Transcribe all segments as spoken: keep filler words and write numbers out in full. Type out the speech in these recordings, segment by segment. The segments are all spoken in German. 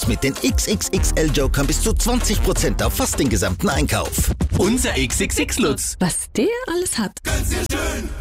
mit den X X X L-Jokern bis zu zwanzig Prozent auf fast den gesamten Einkauf. Unser X X X-Lutz. Was der alles hat. Ganz schön.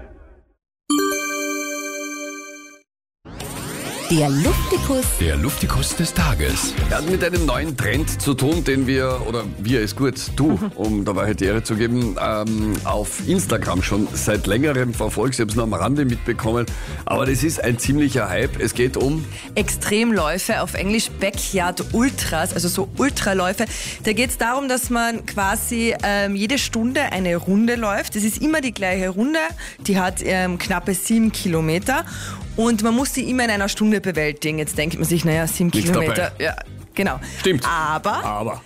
Der Luftikus. Der Luftikus des Tages. Er hat mit einem neuen Trend zu tun, den wir, oder wir ist gut, du, um der Wahrheit die Ehre zu geben, ähm, auf Instagram schon seit längerem verfolgst. Ich habe es nur am Rande mitbekommen. Aber das ist ein ziemlicher Hype. Es geht um Extremläufe, auf Englisch Backyard Ultras, also so Ultraläufe. Da geht es darum, dass man quasi ähm, jede Stunde eine Runde läuft. Das ist immer die gleiche Runde. Die hat ähm, knappe sieben Kilometer. Und man muss sie immer in einer Stunde bewältigen. Jetzt denkt man sich, naja, sieben Nichts Kilometer. dabei. Ja, genau. Stimmt. Aber, Aber.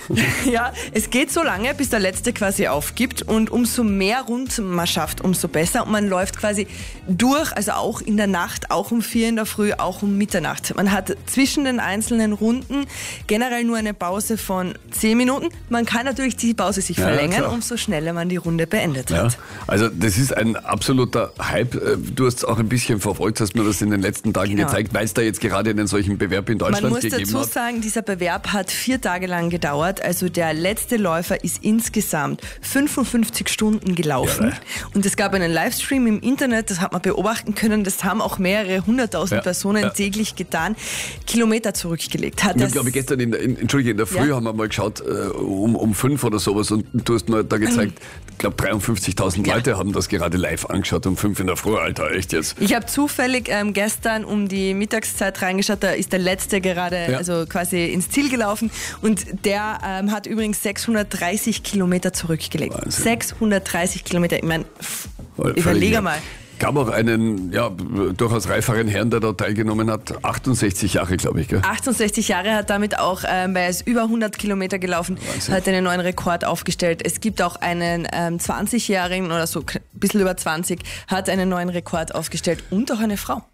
ja, es geht so lange, bis der Letzte quasi aufgibt. Und umso mehr Runden man schafft, umso besser. Und man läuft quasi durch, also auch in der Nacht, auch um vier in der Früh, auch um Mitternacht. Man hat zwischen den einzelnen Runden generell nur eine Pause von zehn Minuten. Man kann natürlich die Pause sich Ja, verlängern, klar. umso schneller man die Runde beendet Ja, hat. also das ist ein absoluter Hype. Du hast es auch ein bisschen verfolgt, hast mir das in den letzten Tagen Genau. gezeigt, weil es da jetzt gerade einen solchen Bewerb in Deutschland Man muss gegeben dazu hat. sagen, dieser Bewerb hat vier Tage lang gedauert. Also der letzte Läufer ist insgesamt fünfundfünfzig Stunden gelaufen. Ja, und es gab einen Livestream im Internet, das hat man beobachten können. Das haben auch mehrere hunderttausend Ja, Personen ja. täglich getan. Kilometer zurückgelegt. Hat Ich das glaube, gestern, in, in, Entschuldige, in der Früh Ja. haben wir mal geschaut, äh, um, um fünf oder sowas, und du hast mir da gezeigt, ich glaube dreiundfünfzigtausend Ja. Leute haben das gerade live angeschaut, um fünf in der Früh, Alter, echt jetzt. Ich habe zufällig ähm, gestern um die Mittagszeit reingeschaut, da ist der Letzte gerade Ja. also quasi ins Ziel gelaufen und der ähm, hat übrigens sechshundertdreißig Kilometer zurückgelegt. Wahnsinn. sechshundertdreißig Kilometer, ich meine, Völlig überlege irre. mal. Gab auch einen, ja, durchaus reiferen Herrn, der da teilgenommen hat, achtundsechzig Jahre, glaube ich, gell? achtundsechzig Jahre hat damit auch, ähm, weil er ist über hundert Kilometer gelaufen, Wahnsinn. hat einen neuen Rekord aufgestellt. Es gibt auch einen ähm, zwanzigjährigen oder so, ein bisschen über zwanzig, hat einen neuen Rekord aufgestellt und auch eine Frau.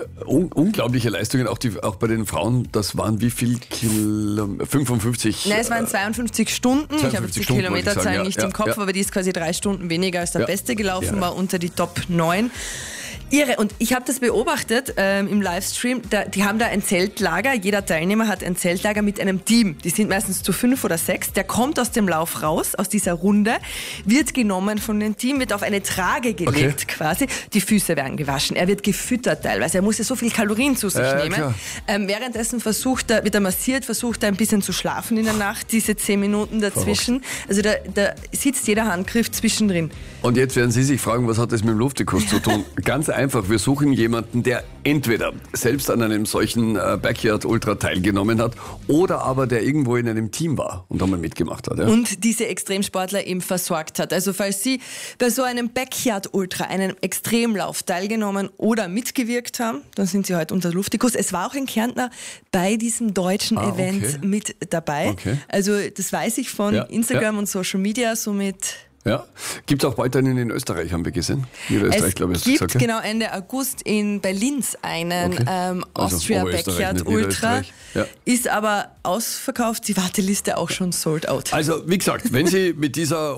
Un unglaubliche Leistungen, auch, die, auch bei den Frauen. Das waren wie viel Kilometer? fünfundfünfzig? Nein, es waren zweiundfünfzig Stunden. Ich habe jetzt die Stunden, wollte ich Kilometerzahl sagen, ja, nicht ja, im Kopf, ja. aber die ist quasi drei Stunden weniger als der Ja. Beste gelaufen, Ja. war unter die Top neun. Irre. Und ich habe das beobachtet ähm, im Livestream. Da, die haben da ein Zeltlager. Jeder Teilnehmer hat ein Zeltlager mit einem Team. Die sind meistens zu fünf oder sechs. Der kommt aus dem Lauf raus, aus dieser Runde, wird genommen von dem Team, wird auf eine Trage gelegt Okay. quasi. Die Füße werden gewaschen. Er wird gefüttert teilweise. Er muss ja so viel Kalorien zu sich Ja, ja, nehmen. klar. Ähm, währenddessen versucht er, wird er massiert, versucht er ein bisschen zu schlafen in der Nacht, diese zehn Minuten dazwischen. Also da, da sitzt jeder Handgriff zwischendrin. Und jetzt werden Sie sich fragen, was hat das mit dem Luftikus zu tun? Ganz einfach, wir suchen jemanden, der entweder selbst an einem solchen äh, Backyard Ultra teilgenommen hat oder aber der irgendwo in einem Team war und einmal mitgemacht hat. Ja? Und diese Extremsportler eben versorgt hat. Also falls Sie bei so einem Backyard Ultra, einem Extremlauf teilgenommen oder mitgewirkt haben, dann sind Sie heute unter Luftikus. Es war auch ein Kärntner bei diesem deutschen Ah, Event okay. mit dabei. Okay. Also das weiß ich von Ja, Instagram ja. und Social Media, somit... Ja. Gibt es auch bald einen in Österreich, haben wir gesehen. Niederösterreich, Es glaube ich, hast du gibt gesagt. genau Ende August in Berlins einen Okay. ähm, Also Austria Oberösterreich, Backyard nicht Ultra. Niederösterreich. Ja. Ist aber ausverkauft, die Warteliste auch schon sold out. Also, wie gesagt, wenn Sie mit dieser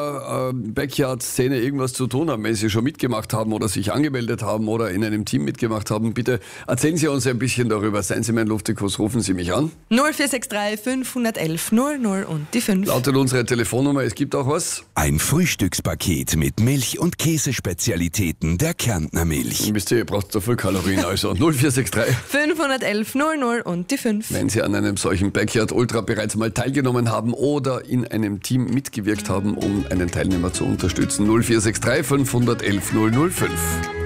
Ultra-Backyard-Szene irgendwas zu tun haben, wenn Sie schon mitgemacht haben oder sich angemeldet haben oder in einem Team mitgemacht haben, bitte erzählen Sie uns ein bisschen darüber. Seien Sie mein Luftikus, rufen Sie mich an. null vier sechs drei fünf eins eins null null und die fünf. Lautet unsere Telefonnummer, es gibt auch was. Ein Frühstückspaket mit Milch- und Käsespezialitäten der Kärntner Milch. Wisst ihr, ihr braucht so viel Kalorien, also null vier sechs drei. fünf eins eins null null und die fünf. Wenn Sie an einem solchen Backyard Ultra bereits mal teilgenommen haben oder in einem Team mitgewirkt haben, um einen Teilnehmer zu unterstützen, null vier sechs drei fünf eins eins null null fünf.